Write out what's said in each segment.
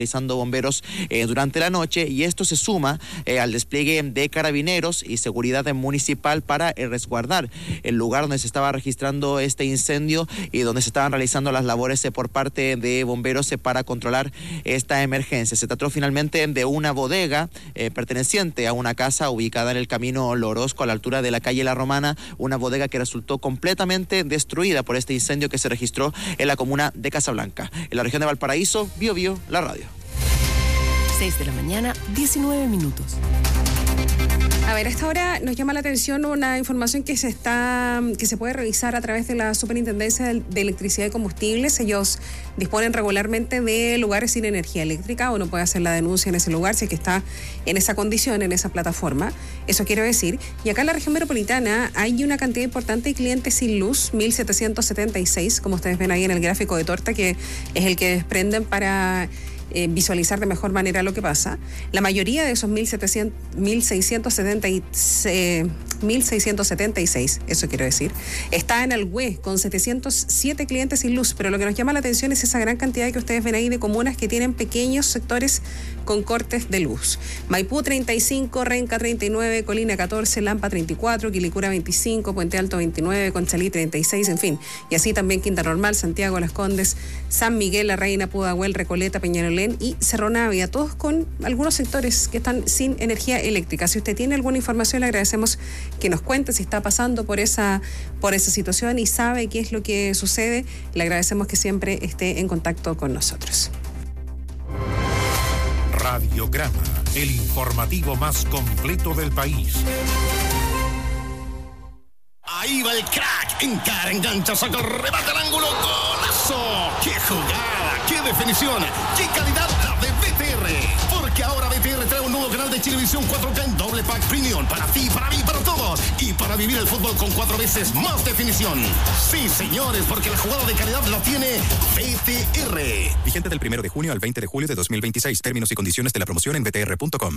realizando bomberos durante la noche, y esto se suma al despliegue de carabineros y seguridad municipal para resguardar el lugar donde se estaba registrando este incendio y donde se estaban realizando las labores por parte de bomberos para controlar esta emergencia. Se trató finalmente de una bodega perteneciente a una casa ubicada en el camino Lorosco a la altura de la calle La Romana, una bodega que resultó completamente destruida por este incendio que se registró en la comuna de Casablanca. En la región de Valparaíso, Bio Bio, la radio. 6 de la mañana, 19 minutos. A ver, a esta hora nos llama la atención una información que se puede revisar a través de la Superintendencia de Electricidad y Combustibles. Ellos disponen regularmente de lugares sin energía eléctrica. Uno puede hacer la denuncia en ese lugar si es que está en esa condición, en esa plataforma. Eso quiero decir. Y acá en la región metropolitana hay una cantidad importante de clientes sin luz, 1.776, como ustedes ven ahí en el gráfico de torta, que es el que desprenden para visualizar de mejor manera lo que pasa. La mayoría de esos 1.676, eso quiero decir, está en Alhué, con 707 clientes sin luz, pero lo que nos llama la atención es esa gran cantidad que ustedes ven ahí de comunas que tienen pequeños sectores con cortes de luz. Maipú 35, Renca 39, Colina 14, Lampa 34, Quilicura 25, Puente Alto 29, Conchalí 36, en fin. Y así también Quinta Normal, Santiago, Las Condes, San Miguel, La Reina, Pudahuel, Recoleta, Peñalolén y Cerro Navia, todos con algunos sectores que están sin energía eléctrica. Si usted tiene alguna información, le agradecemos que nos cuente si está pasando por esa situación y sabe qué es lo que sucede. Le agradecemos que siempre esté en contacto con nosotros. Radiograma, el informativo más completo del país. Ahí va el crack, encara, engancha, saca, remata al ángulo, golazo. ¡Qué jugada! ¡Qué definición! ¡Qué calidad la de BTR! Porque ahora BTR trae un nuevo canal de Chilevisión 4K en doble pack premium para ti, para mí, para todos, y para vivir el fútbol con 4 veces más definición. Sí, señores, porque la jugada de calidad la tiene BTR. Vigente del 1 de junio al 20 de julio de 2026. Términos y condiciones de la promoción en btr.com.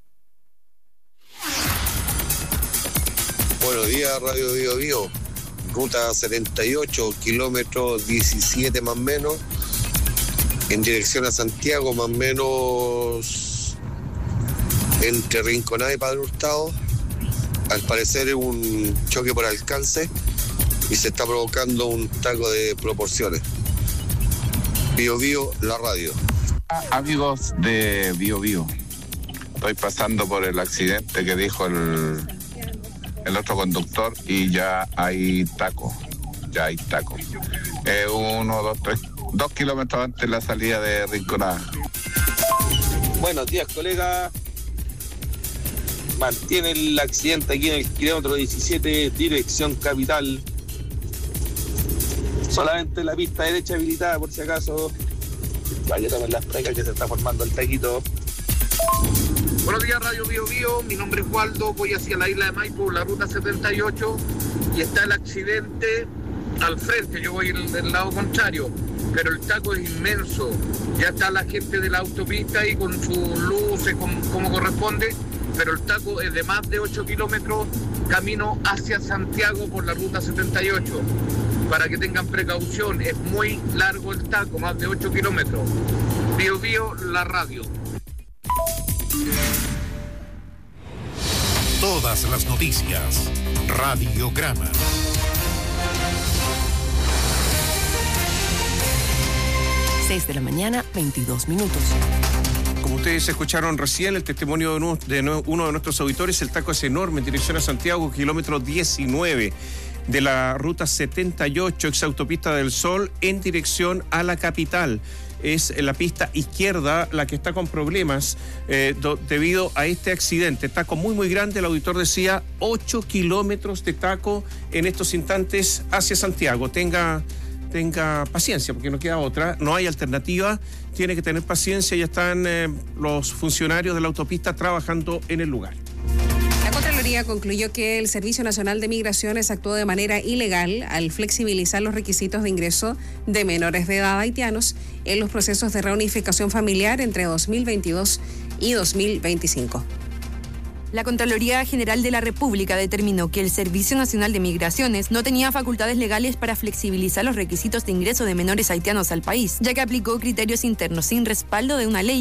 Buenos días, Radio Bio Bio. Ruta 78, kilómetros 17 más o menos, en dirección a Santiago, más o menos entre Rinconada y Padre Hurtado. Al parecer es un choque por alcance y se está provocando un taco de proporciones. Bio Bio, la radio. Amigos de Bio Bio, estoy pasando por el accidente que dijo el otro conductor y ya hay taco. 2 kilómetros antes de la salida de Rinconada. Buenos días, colega. Mantiene el accidente aquí en el kilómetro 17, dirección capital. Solamente la pista derecha habilitada, por si acaso. Vaya a tomar las precas que se está formando el taquito. Buenos días, Radio Bio Bio. Mi nombre es Waldo. Voy hacia la isla de Maipo, la ruta 78, y está el accidente al frente. Yo voy del lado contrario, pero el taco es inmenso. Ya está la gente de la autopista ahí con sus luces como corresponde, pero el taco es de más de 8 kilómetros camino hacia Santiago por la ruta 78. Para que tengan precaución, es muy largo el taco, más de 8 kilómetros. Bio Bio, la radio. Todas las noticias. Radiograma. Seis de la mañana, 22 minutos. Como ustedes escucharon recién, el testimonio de uno de nuestros auditores, el taco es enorme en dirección a Santiago, kilómetro 19 de la ruta 78, ex autopista del Sol, en dirección a la capital. Es la pista izquierda la que está con problemas debido a este accidente. Taco muy grande, el auditor decía 8 kilómetros de taco en estos instantes hacia Santiago. Tenga paciencia, porque no queda otra, no hay alternativa, tiene que tener paciencia. Ya están los funcionarios de la autopista trabajando en el lugar. La Contraloría concluyó que el Servicio Nacional de Migraciones actuó de manera ilegal al flexibilizar los requisitos de ingreso de menores de edad haitianos en los procesos de reunificación familiar entre 2022 y 2025. La Contraloría General de la República determinó que el Servicio Nacional de Migraciones no tenía facultades legales para flexibilizar los requisitos de ingreso de menores haitianos al país, ya que aplicó criterios internos sin respaldo de una ley